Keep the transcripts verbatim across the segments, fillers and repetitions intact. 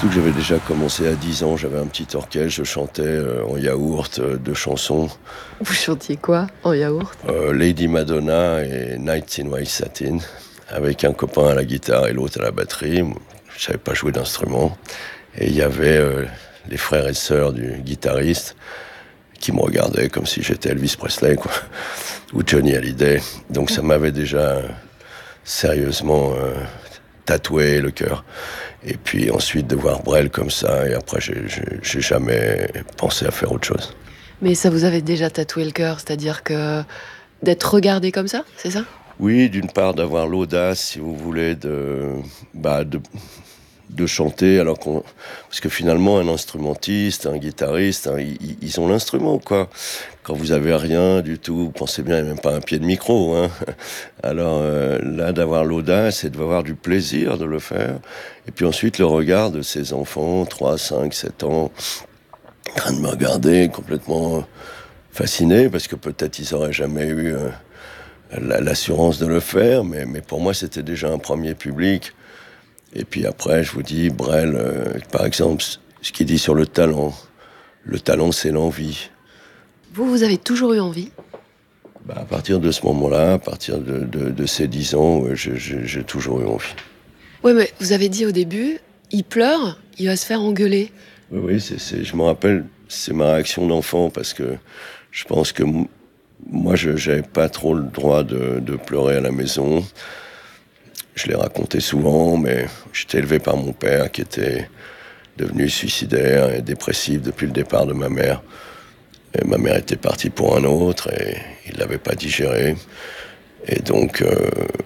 Surtout que j'avais déjà commencé à dix ans, j'avais un petit orchestre, je chantais euh, en yaourt euh, deux chansons. Vous chantiez quoi en yaourt? euh, Lady Madonna et Nights in White Satin, avec un copain à la guitare et l'autre à la batterie. Je ne savais pas jouer d'instrument. Et il y avait euh, les frères et sœurs du guitariste qui me regardaient comme si j'étais Elvis Presley, quoi, ou Johnny Hallyday. Donc ça m'avait déjà euh, sérieusement euh, tatoué le cœur. Et puis ensuite de voir Brel comme ça, et après j'ai, j'ai, j'ai jamais pensé à faire autre chose. Mais ça vous avait déjà tatoué le cœur, c'est-à-dire que d'être regardé comme ça, c'est ça? Oui, d'une part d'avoir l'audace, si vous voulez, de, bah, de, de chanter, alors qu'on, parce que finalement un instrumentiste, un guitariste, hein, ils, ils ont l'instrument, quoi. Quand vous avez rien du tout, vous pensez bien, il n'y a même pas un pied de micro, hein. Alors euh, là, d'avoir l'audace et d'avoir du plaisir de le faire, et puis ensuite le regard de ces enfants, trois, cinq, sept ans, en train de me regarder complètement fasciné, parce que peut-être ils n'auraient jamais eu euh, la, l'assurance de le faire, mais, mais pour moi c'était déjà un premier public. Et puis après, je vous dis, Brel, euh, par exemple, ce qu'il dit sur le talent, le talent c'est l'envie. Vous, vous avez toujours eu envie? Bah, à partir de ce moment-là, à partir de, de, de ces dix ans, ouais, je, je, j'ai toujours eu envie. Oui, mais vous avez dit au début, il pleure, il va se faire engueuler. Oui, oui, c'est, c'est, je me rappelle, c'est ma réaction d'enfant, parce que je pense que m- moi, je n'avais pas trop le droit de, de pleurer à la maison. Je l'ai raconté souvent, mais j'étais élevé par mon père, qui était devenu suicidaire et dépressif depuis le départ de ma mère. Et ma mère était partie pour un autre, et il ne l'avait pas digéré. Et donc, euh,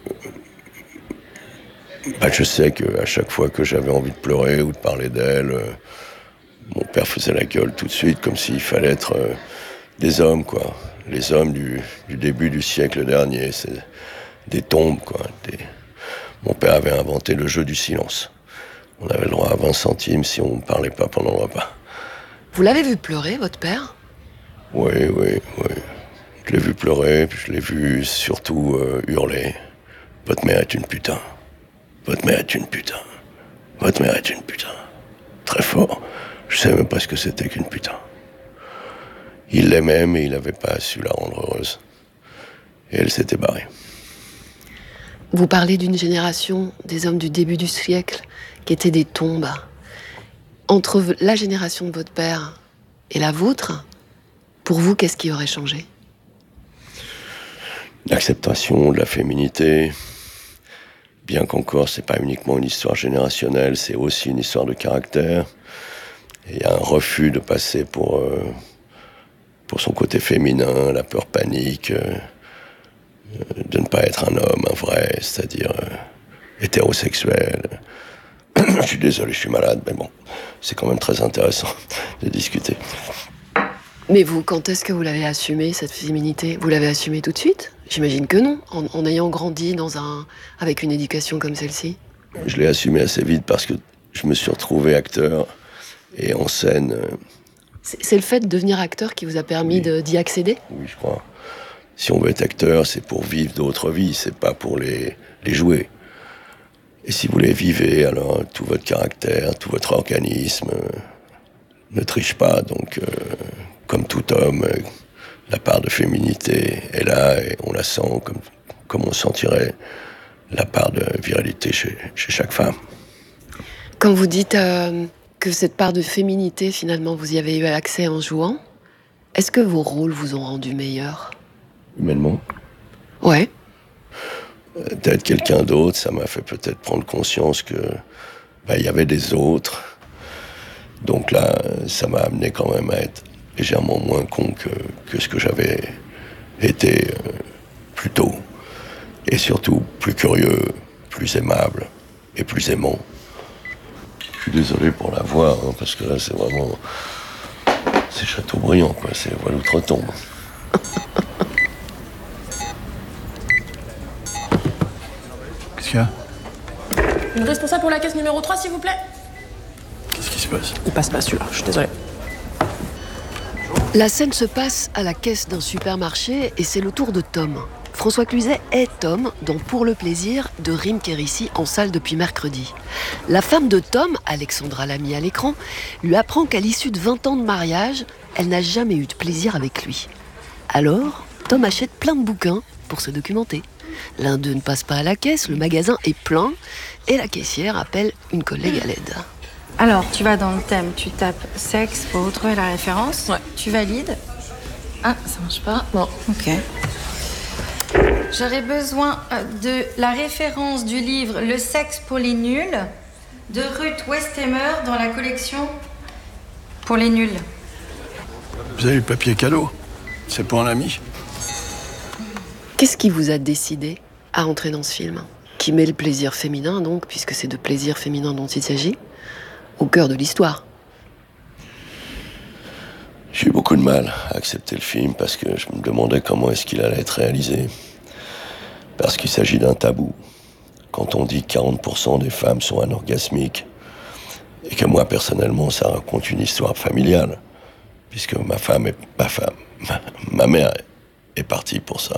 bah, je sais qu'à chaque fois que j'avais envie de pleurer ou de parler d'elle, euh, mon père faisait la gueule tout de suite, comme s'il fallait être euh, des hommes, quoi. Les hommes du, du début du siècle dernier, c'est des tombes, quoi. Des... Mon père avait inventé le jeu du silence. On avait le droit à vingt centimes si on ne parlait pas pendant le repas. Vous l'avez vu pleurer, votre père? Oui, oui, oui. Je l'ai vu pleurer, puis je l'ai vu surtout euh, hurler. Votre mère est une putain. Votre mère est une putain. Votre mère est une putain. Très fort. Je savais même pas ce que c'était qu'une putain. Il l'aimait, mais il n'avait pas su la rendre heureuse. Et elle s'était barrée. Vous parlez d'une génération des hommes du début du siècle qui étaient des tombes. Entre la génération de votre père et la vôtre, pour vous, qu'est-ce qui aurait changé? L'acceptation de la féminité, bien qu'encore c'est pas uniquement une histoire générationnelle, c'est aussi une histoire de caractère. Il y a un refus de passer pour, euh, pour son côté féminin, la peur panique, euh, de ne pas être un homme, un vrai, c'est-à-dire euh, hétérosexuel. Je suis désolé, je suis malade, mais bon, c'est quand même très intéressant de discuter. Mais vous, quand est-ce que vous l'avez assumé, cette féminité? Vous l'avez assumée tout de suite? J'imagine que non, en, en ayant grandi dans un, avec une éducation comme celle-ci. Je l'ai assumé assez vite parce que je me suis retrouvé acteur et en scène. Euh... C'est, c'est le fait de devenir acteur qui vous a permis Oui. de, d'y accéder? Oui, je crois. Si on veut être acteur, c'est pour vivre d'autres vies, c'est pas pour les, les jouer. Et si vous les vivez, alors tout votre caractère, tout votre organisme euh, ne triche pas. Donc, euh, comme tout homme, euh, la part de féminité est là et on la sent comme, comme on sentirait la part de virilité chez, chez chaque femme. Quand vous dites euh, que cette part de féminité, finalement, vous y avez eu accès en jouant, est-ce que vos rôles vous ont rendu meilleur? Humainement. Ouais. D'être quelqu'un d'autre, ça m'a fait peut-être prendre conscience que bah, y avait des autres. Donc là, ça m'a amené quand même à être légèrement moins con que, que ce que j'avais été euh, plus tôt. Et surtout plus curieux, plus aimable et plus aimant. Je suis désolé pour la voix, hein, parce que là c'est vraiment... C'est Chateaubriand, quoi, c'est voix d'outre-tombe. Qu'est-ce qu'il y a? Une responsable pour la caisse numéro trois, s'il vous plaît. Qu'est-ce qui se passe? Il passe pas celui-là, je suis désolée. La scène se passe à la caisse d'un supermarché et c'est le tour de Tom. François Cluzet est Tom dans Pour le plaisir de Rim Kérissi en salle depuis mercredi. La femme de Tom, Alexandra Lamy à l'écran, lui apprend qu'à l'issue de vingt ans de mariage, elle n'a jamais eu de plaisir avec lui. Alors, Tom achète plein de bouquins pour se documenter. L'un d'eux ne passe pas à la caisse, le magasin est plein et la caissière appelle une collègue à l'aide. Alors, tu vas dans le thème, tu tapes sexe pour retrouver la référence. Ouais. Tu valides. Ah, ça marche pas. Non. Ok. J'aurais besoin de la référence du livre Le sexe pour les nuls de Ruth Westheimer dans la collection Pour les nuls. Vous avez le papier cadeau? C'est pour un ami? Qu'est-ce qui vous a décidé à entrer dans ce film, qui met le plaisir féminin, donc, puisque c'est de plaisir féminin dont il s'agit, au cœur de l'histoire? J'ai eu beaucoup de mal à accepter le film parce que je me demandais comment est-ce qu'il allait être réalisé. Parce qu'il s'agit d'un tabou. Quand on dit que quarante pour cent des femmes sont anorgasmiques, et que moi, personnellement, ça raconte une histoire familiale, puisque ma femme est... ma femme... ma, ma mère est partie pour ça.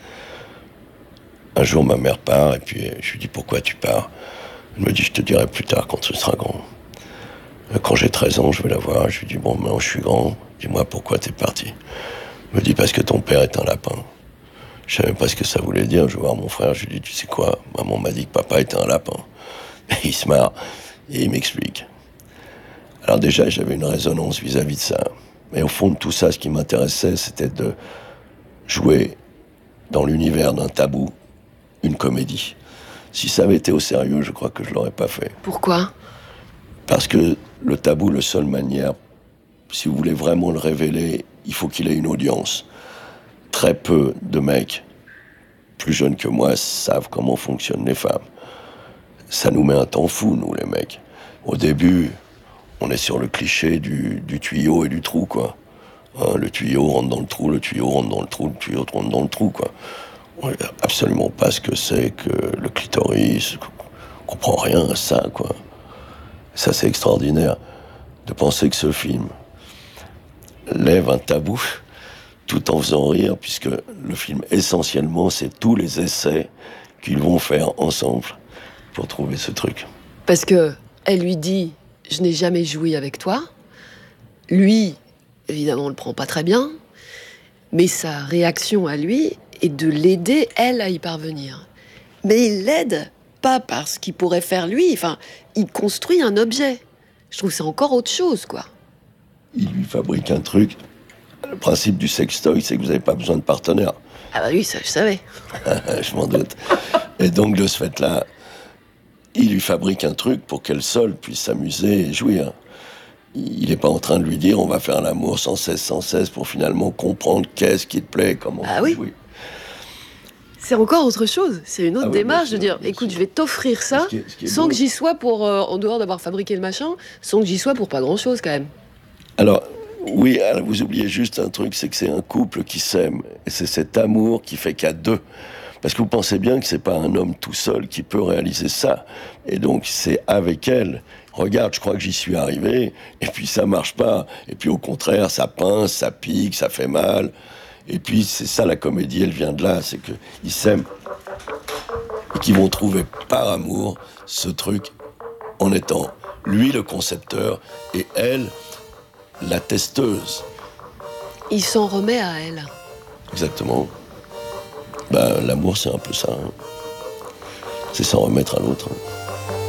Un jour, ma mère part, et puis je lui dis « Pourquoi tu pars ?» Elle me dit « Je te dirai plus tard, quand tu seras grand. » Quand j'ai treize ans, je vais la voir, je lui dis « Bon, maintenant je suis grand, dis-moi pourquoi t'es parti. » Elle me dit « Parce que ton père est un lapin. » Je savais pas ce que ça voulait dire. Je vais voir mon frère, je lui dis « Tu sais quoi, maman m'a dit que papa était un lapin. » Et il se marre, et il m'explique. Alors déjà, j'avais une résonance vis-à-vis de ça. Mais au fond de tout ça, ce qui m'intéressait, c'était de jouer dans l'univers d'un tabou, une comédie. Si ça avait été au sérieux, je crois que je l'aurais pas fait. Pourquoi ? Parce que le tabou, la seule manière, si vous voulez vraiment le révéler, il faut qu'il ait une audience. Très peu de mecs plus jeunes que moi savent comment fonctionnent les femmes. Ça nous met un temps fou, nous, les mecs. Au début, on est sur le cliché du, du tuyau et du trou, quoi. Hein, le tuyau rentre dans le trou, le tuyau rentre dans le trou, le tuyau rentre dans le trou, quoi. On sait absolument pas ce que c'est que le clitoris. On comprend rien à ça, quoi. Ça, c'est extraordinaire de penser que ce film lève un tabou tout en faisant rire, puisque le film, essentiellement, c'est tous les essais qu'ils vont faire ensemble pour trouver ce truc. Parce que elle lui dit « Je n'ai jamais joui avec toi ». Lui, évidemment, on le prend pas très bien, mais sa réaction à lui est de l'aider, elle, à y parvenir. Mais il l'aide pas parce qu'il pourrait faire lui, enfin, il construit un objet. Je trouve que c'est encore autre chose, quoi. Il lui fabrique un truc. Le principe du sextoy, c'est que vous n'avez pas besoin de partenaire. Ah bah oui, ça je savais. Je m'en doute. Et donc, de ce fait-là, il lui fabrique un truc pour qu'elle seule puisse s'amuser et jouir. Il n'est pas en train de lui dire on va faire l'amour sans cesse, sans cesse, pour finalement comprendre qu'est-ce qui te plaît, comment Ah oui. jouer. C'est encore autre chose. C'est une autre Ah oui, démarche bien de sûr, dire bien écoute, sûr. je vais t'offrir ça Ce qui est- ce qui est sans beau. que j'y sois pour, euh, en dehors d'avoir fabriqué le machin, sans que j'y sois pour pas grand-chose quand même. Alors, oui, alors vous oubliez juste un truc, c'est que c'est un couple qui s'aime. Et c'est cet amour qui fait qu'à deux. Parce que vous pensez bien que c'est pas un homme tout seul qui peut réaliser ça. Et donc, c'est avec elle. Regarde, je crois que j'y suis arrivé. Et puis, ça marche pas. Et puis, au contraire, ça pince, ça pique, ça fait mal. Et puis, c'est ça, la comédie, elle vient de là. C'est qu'ils s'aiment. Et qu'ils vont trouver par amour ce truc en étant lui le concepteur et elle la testeuse. Il s'en remet à elle. Exactement. Ben, l'amour, c'est un peu ça. Hein. C'est s'en remettre à l'autre. Hein.